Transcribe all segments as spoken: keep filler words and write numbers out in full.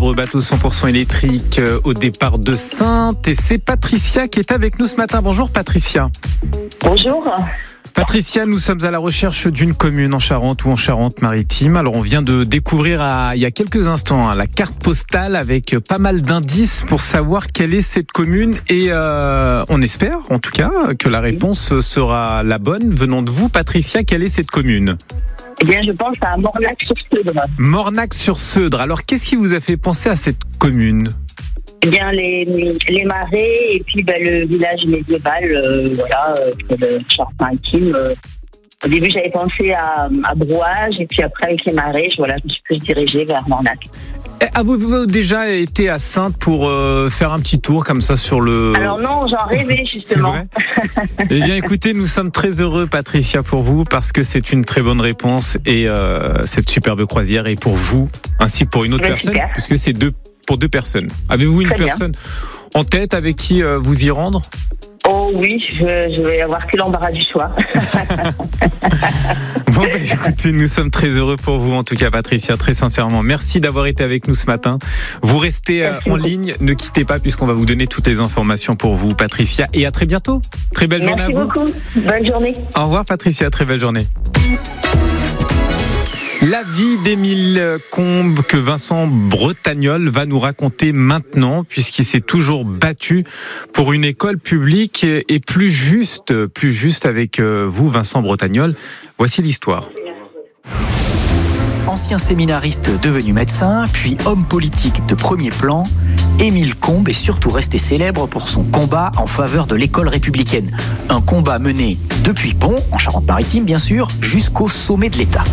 célèbre bateau cent pour cent électrique au départ de Saintes. Et c'est Patricia qui est avec nous ce matin. Bonjour Patricia. Bonjour. Patricia, nous sommes à la recherche d'une commune en Charente ou en Charente-Maritime. Alors on vient de découvrir à, il y a quelques instants hein, la carte postale avec pas mal d'indices pour savoir quelle est cette commune. Et euh, on espère en tout cas que la réponse sera la bonne. Venant de vous Patricia, quelle est cette commune ? Eh bien, je pense à Mornac-sur-Seudre. Mornac-sur-Seudre. Alors, qu'est-ce qui vous a fait penser à cette commune ? Eh bien, les, les marais et puis ben, le village médiéval, euh, voilà, euh, pour le Charente-Maritime. Euh, au début, j'avais pensé à, à Brouage et puis après, avec les marais, je, voilà, je me suis plus dirigée vers Mornac. Avez-vous déjà été à Saintes pour euh, faire un petit tour comme ça sur le... Alors non, j'en rêvais justement. C'est vrai ? Eh bien écoutez, nous sommes très heureux Patricia pour vous parce que c'est une très bonne réponse et euh, cette superbe croisière est pour vous ainsi que pour une autre Mais personne super. puisque c'est deux, pour deux personnes. Avez-vous une Très bien. personne en tête avec qui euh, vous y rendre ? Oh oui, je, je vais avoir tout l'embarras du choix. Bon, bah, écoutez, nous sommes très heureux pour vous, en tout cas, Patricia, très sincèrement. Merci d'avoir été avec nous ce matin. Vous restez euh, en ligne, ne quittez pas, puisqu'on va vous donner toutes les informations pour vous, Patricia. Et à très bientôt. Très belle journée à vous. Merci beaucoup. Bonne journée. Au revoir, Patricia. Très belle journée. La vie d'Émile Combes que Vincent Bretagnol va nous raconter maintenant puisqu'il s'est toujours battu pour une école publique et plus juste, plus juste avec vous Vincent Bretagnol. Voici l'histoire. Ancien séminariste devenu médecin, puis homme politique de premier plan, Émile Combes est surtout resté célèbre pour son combat en faveur de l'école républicaine. Un combat mené depuis Pont, en Charente-Maritime bien sûr, jusqu'au sommet de l'État.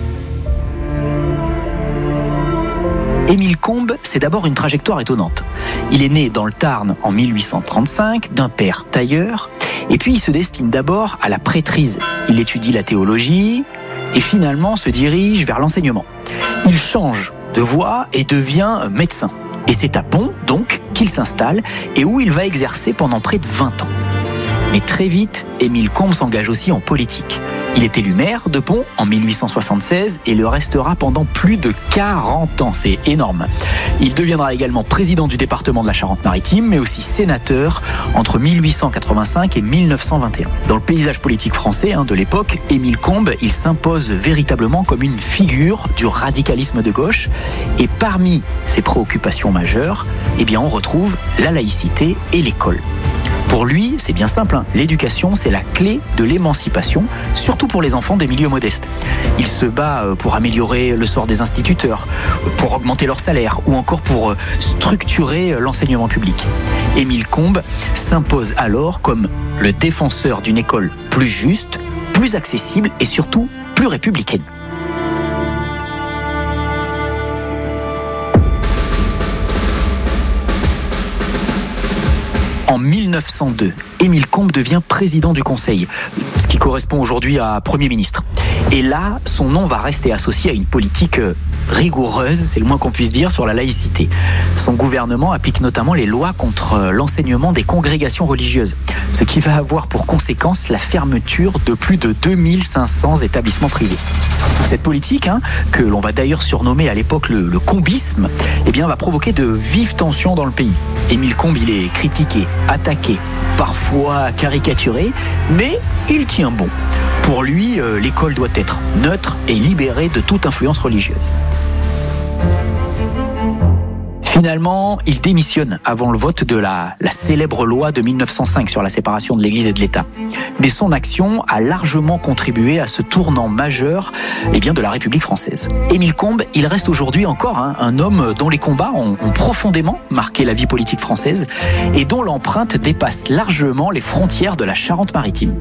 Émile Combes, c'est d'abord une trajectoire étonnante. Il est né dans le Tarn en mille huit cent trente-cinq, d'un père tailleur, et puis il se destine d'abord à la prêtrise. Il étudie la théologie, et finalement se dirige vers l'enseignement. Il change de voie et devient médecin. Et c'est à Pont, donc, qu'il s'installe, et où il va exercer pendant près de vingt ans. Mais très vite, Émile Combes s'engage aussi en politique. Il est élu maire de Pont en mille huit cent soixante-seize et le restera pendant plus de quarante ans. C'est énorme. Il deviendra également président du département de la Charente-Maritime, mais aussi sénateur entre mille huit cent quatre-vingt-cinq et mille neuf cent vingt et un. Dans le paysage politique français hein, de l'époque, Émile Combes, il s'impose véritablement comme une figure du radicalisme de gauche. Et parmi ses préoccupations majeures, eh bien, on retrouve la laïcité et l'école. Pour lui, c'est bien simple, hein. L'éducation, c'est la clé de l'émancipation, surtout pour les enfants des milieux modestes. Il se bat pour améliorer le sort des instituteurs, pour augmenter leur salaire, ou encore pour structurer l'enseignement public. Émile Combes s'impose alors comme le défenseur d'une école plus juste, plus accessible et surtout plus républicaine. En mille neuf cent deux, Émile Combes devient président du Conseil, ce qui correspond aujourd'hui à Premier ministre. Et là, son nom va rester associé à une politique rigoureuse, c'est le moins qu'on puisse dire, sur la laïcité. Son gouvernement applique notamment les lois contre l'enseignement des congrégations religieuses, ce qui va avoir pour conséquence la fermeture de plus de deux mille cinq cents établissements privés. Cette politique, hein, que l'on va d'ailleurs surnommer à l'époque le, le combisme, eh bien, va provoquer de vives tensions dans le pays. Émile Combes, il est critiqué, attaqué, parfois caricaturé, mais il tient bon. Pour lui, euh, l'école doit être neutre et libérée de toute influence religieuse. Finalement, il démissionne avant le vote de la, la célèbre loi de mille neuf cent cinq sur la séparation de l'Église et de l'État. Mais son action a largement contribué à ce tournant majeur eh bien, de la République française. Émile Combes, il reste aujourd'hui encore hein, un homme dont les combats ont, ont profondément marqué la vie politique française et dont l'empreinte dépasse largement les frontières de la Charente-Maritime.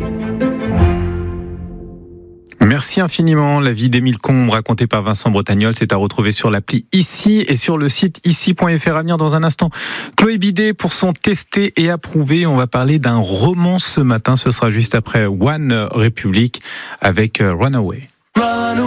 Merci infiniment. La vie d'Émile Combes racontée par Vincent Bretagnol, c'est à retrouver sur l'appli Ici et sur le site ici point f r. À venir dans un instant, Chloé Bidet pour son testé et approuvé. On va parler d'un roman ce matin. Ce sera juste après One Republic avec Runaway.